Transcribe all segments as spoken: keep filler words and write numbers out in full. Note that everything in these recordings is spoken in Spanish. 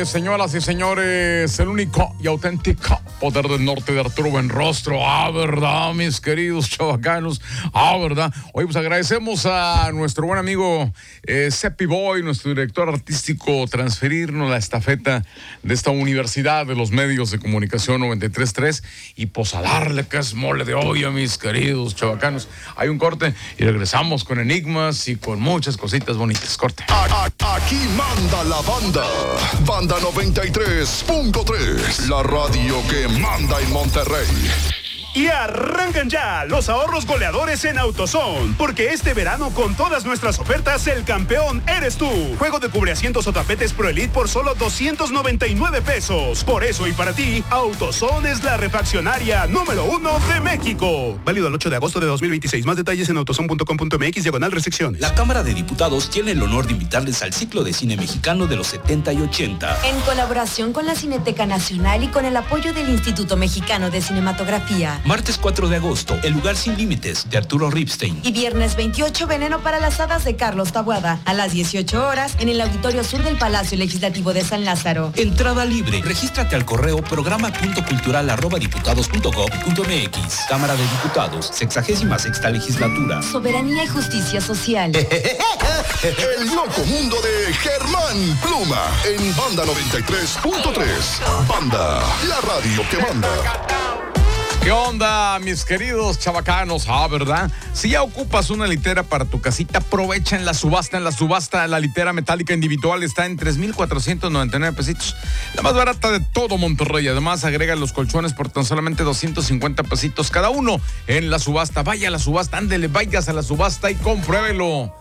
tardes, señoras y señores. El único y auténtico poder del norte de Arturo Buenrostro. Ah, verdad, mis queridos chavacanos. Ah, verdad. Hoy pues agradecemos a nuestro buen amigo eh, Seppi Boy, nuestro director artístico, transferirnos la estafeta de esta Universidad de los Medios de Comunicación noventa y tres punto tres y pues a darle que es mole de olla, mis queridos chavacanos. Hay un corte y regresamos con enigmas y con muchas cositas bonitas. Corte. Aquí manda la banda. Banda noventa y tres punto tres. La radio que manda en Monterrey. Y arrancan ya los ahorros goleadores en AutoZone, porque este verano con todas nuestras ofertas el campeón eres tú. Juego de cubreasientos o tapetes Pro Elite por solo doscientos noventa y nueve pesos. Por eso y para ti, AutoZone es la refaccionaria número uno de México. Válido el ocho de agosto de dos mil veintiséis. Más detalles en autozone punto com punto m x diagonal restricciones. La Cámara de Diputados tiene el honor de invitarles al ciclo de cine mexicano de los setenta y ochenta. En colaboración con la Cineteca Nacional y con el apoyo del Instituto Mexicano de Cinematografía. Martes cuatro de agosto, El lugar sin límites, de Arturo Ripstein. Y viernes veintiocho, Veneno para las hadas, de Carlos Taboada. A las dieciocho horas, en el Auditorio Sur del Palacio Legislativo de San Lázaro. Entrada libre. Regístrate al correo programa punto cultural arroba diputados punto gob punto m x. Cámara de Diputados, sexagésima sexta legislatura. Soberanía y justicia social. El loco mundo de Germán Pluma en Banda noventa y tres punto tres. Banda, la radio que manda. ¿Qué onda, mis queridos chavacanos? Ah, ¿verdad? Si ya ocupas una litera para tu casita, aprovecha en la subasta. En la subasta, la litera metálica individual está en tres mil cuatrocientos noventa y nueve pesitos. La más barata de todo Monterrey. Además, agrega los colchones por tan solamente doscientos cincuenta pesitos cada uno en la subasta. Vaya a la subasta, ándele, vayas a la subasta y compruébelo.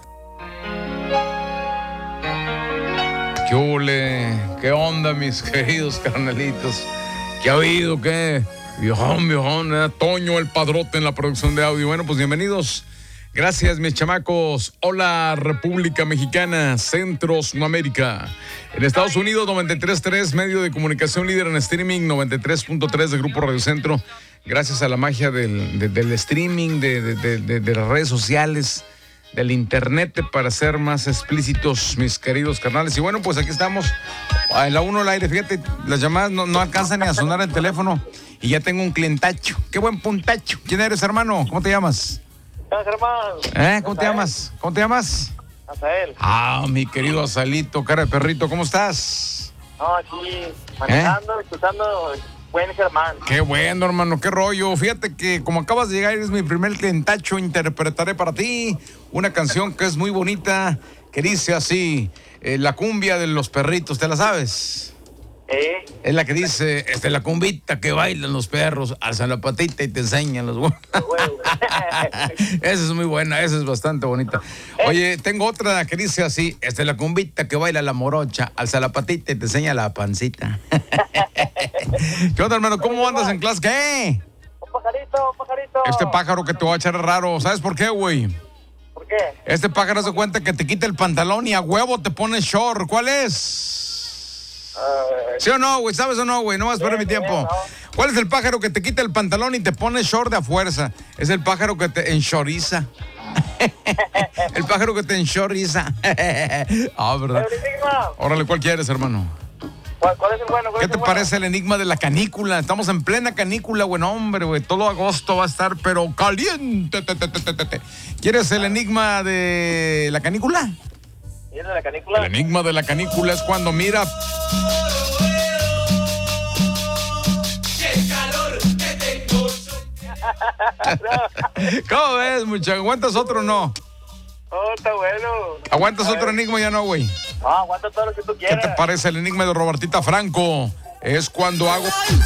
¿Qué ole? ¿Qué onda, mis queridos carnalitos? ¿Qué ha habido? ¿Qué? Viejón, viejón, ¿eh? Toño el Padrote en la producción de audio. Bueno, pues bienvenidos. Gracias, mis chamacos. Hola, República Mexicana, Centro, Sudamérica. En Estados Unidos, noventa y tres punto tres, medio de comunicación líder en streaming, noventa y tres punto tres de Grupo Radio Centro. Gracias a la magia del, de, del streaming, de, de, de, de, de las redes sociales, del internet, para ser más explícitos, mis queridos carnales. Y bueno, pues aquí estamos en la uno al aire. Fíjate, las llamadas no, no alcanzan ni a sonar el teléfono y ya tengo un clientacho. Qué buen puntacho. ¿Quién eres, hermano? ¿Cómo te llamas? ¿Qué hermano? ¿Eh? ¿Cómo te llamas? ¿Cómo te llamas? Azael. Ah, mi querido Azalito, cara de perrito, ¿cómo estás? No, aquí manejando, ¿Eh? escuchando buen Germán. Qué bueno, hermano, qué rollo. Fíjate que como acabas de llegar, eres mi primer clientacho. Interpretaré para ti una canción que es muy bonita, que dice así, eh, la cumbia de los perritos, ¿te la sabes? ¿Eh? Es la que dice, esta es la cumbita que bailan los perros, alzan la patita y te enseñan los huevos. Esa es muy buena, esa es bastante bonita. Oye, tengo otra que dice así, esta es la cumbita que baila la morocha, alza la patita y te enseña la pancita. ¿Qué onda, hermano? ¿Cómo andas en clase? ¿Qué? Un pajarito, un pajarito. Este pájaro que te va a echar raro, ¿sabes por qué, güey? ¿Por qué? Este pájaro se cuenta que te quita el pantalón y a huevo te pone short. ¿Cuál es? Uh, ¿Sí o no, güey? ¿Sabes o no, güey? No vas a esperar mi tiempo. Bien, no. ¿Cuál es el pájaro que te quita el pantalón y te pone short de a fuerza? Es el pájaro que te enshoriza. El pájaro que te enshoriza. Ah, ¿verdad? Órale, ¿cuál quieres, hermano? ¿Cuál, cuál es el bueno? ¿Qué te bueno? parece el enigma de la canícula? Estamos en plena canícula, buen hombre, güey. Todo agosto va a estar, pero caliente. Te, te, te, te, te. ¿Quieres el enigma de la canícula? ¿Y el de la canícula? El enigma de la canícula es cuando mira... ¡Qué calor que tengo! ¿Cómo ves, muchacho? ¿Aguantas otro o no? Oh, está bueno. ¿Aguantas otro enigma ya no, güey? No, aguanta todo lo que tú quieras. ¿Qué te parece el enigma de Robertita Franco? Es cuando hago...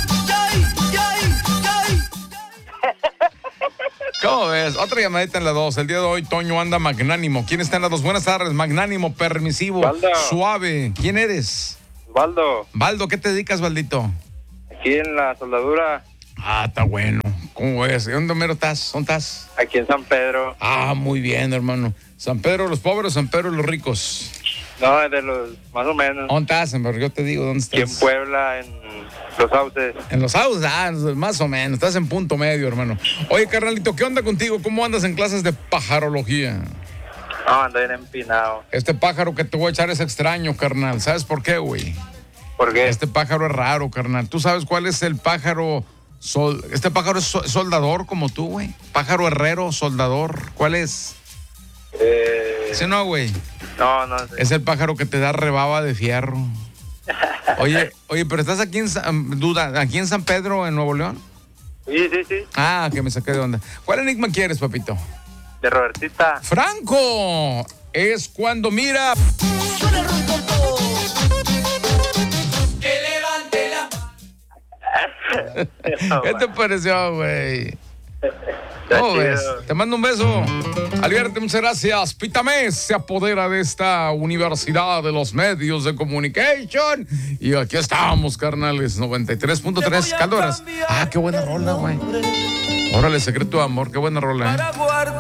¿Cómo ves? Otra llamadita en la dos. El día de hoy Toño anda magnánimo. ¿Quién está en la dos? Buenas tardes. Magnánimo, permisivo, Baldo. Suave. ¿Quién eres? Baldo. Baldo, ¿qué te dedicas, Baldito? Aquí en la soldadura. Ah, está bueno. ¿Cómo ves? ¿Dónde mero estás? ¿Dónde estás? Aquí en San Pedro. Ah, muy bien, hermano. ¿San Pedro los pobres, San Pedro los ricos? No, de los más o menos. ¿Dónde estás? Yo te digo, ¿dónde estás? Aquí en Puebla, en Los Sauces. En Los Sauces, ah, más o menos. Estás en punto medio, hermano. Oye, carnalito, ¿qué onda contigo? ¿Cómo andas en clases de pajarología? No, ando bien empinado. Este pájaro que te voy a echar es extraño, carnal. ¿Sabes por qué, güey? ¿Por qué? Este pájaro es raro, carnal. ¿Tú sabes cuál es el pájaro? Sol... Este pájaro es so- soldador como tú, güey. Pájaro herrero, soldador. ¿Cuál es? Eh, ¿Sí no, güey? no, no sé. Es el pájaro que te da rebaba de fierro. Oye, oye, pero estás aquí en San, duda, aquí en San Pedro, en Nuevo León. Sí, sí, sí. Ah, que me saqué de onda. ¿Cuál enigma quieres, papito? De Robertita. Franco, es cuando mira. ¿Qué te pareció, güey? ¿Cómo ves? Te mando un beso. Aliarte, muchas gracias. Pitamés se apodera de esta Universidad de los Medios de Comunicación. Y aquí estamos, carnales. noventa y tres punto tres, Caldoras. Ah, qué buena rola, güey. Órale, secreto de amor, qué buena rola, ¿eh?